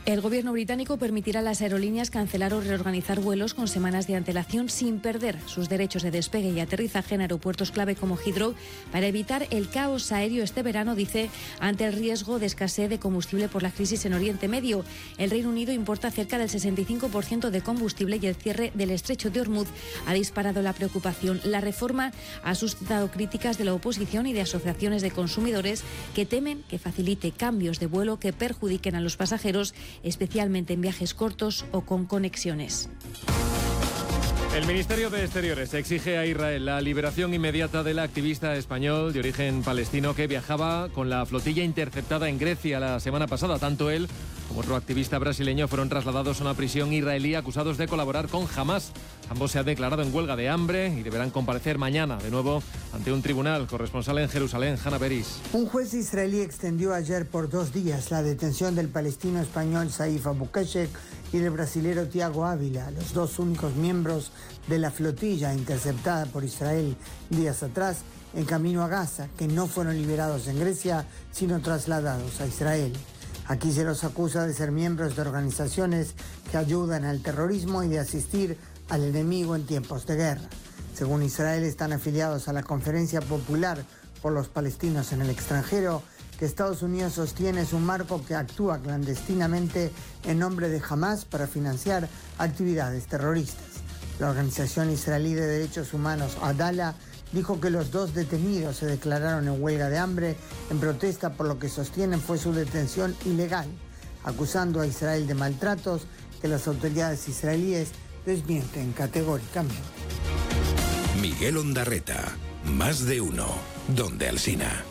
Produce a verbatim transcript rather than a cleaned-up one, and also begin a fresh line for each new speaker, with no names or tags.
El gobierno británico permitirá a las aerolíneas cancelar o reorganizar vuelos con semanas de antelación sin perder sus derechos de despegue y aterrizaje en aeropuertos clave como Heathrow para evitar el caos aéreo este verano, dice, ante el riesgo de escasez de combustible por la crisis en Oriente Medio. El Reino Unido importa cerca del sesenta y cinco por ciento de combustible y el cierre del estrecho de Hormuz ha disparado la preocupación. La reforma ha suscitado críticas de la oposición y de asociaciones de consumidores que temen que facilite cambios de vuelo que perjudiquen a los pasajeros, especialmente en viajes cortos o con conexiones.
El Ministerio de Exteriores exige a Israel la liberación inmediata del activista español de origen palestino que viajaba con la flotilla interceptada en Grecia la semana pasada. Tanto él como otro activista brasileño fueron trasladados a una prisión israelí acusados de colaborar con Hamás. Ambos se han declarado en huelga de hambre y deberán comparecer mañana de nuevo ante un tribunal. Corresponsal en Jerusalén, Hanna Beris.
Un juez israelí extendió ayer por dos días la detención del palestino español Saif Abukeshek y del brasilero Tiago Ávila, los dos únicos miembros de la flotilla interceptada por Israel días atrás en camino a Gaza, que no fueron liberados en Grecia, sino trasladados a Israel. Aquí se los acusa de ser miembros de organizaciones que ayudan al terrorismo y de asistir al enemigo en tiempos de guerra. Según Israel, están afiliados a la Conferencia Popular por los Palestinos en el extranjero, que Estados Unidos sostiene es un marco que actúa clandestinamente en nombre de Hamás para financiar actividades terroristas. La organización israelí de derechos humanos Adala dijo que los dos detenidos se declararon en huelga de hambre en protesta por lo que sostienen fue su detención ilegal, acusando a Israel de maltratos que las autoridades israelíes desmienten categóricamente.
Miguel Ondarreta, más de uno, donde Alsina.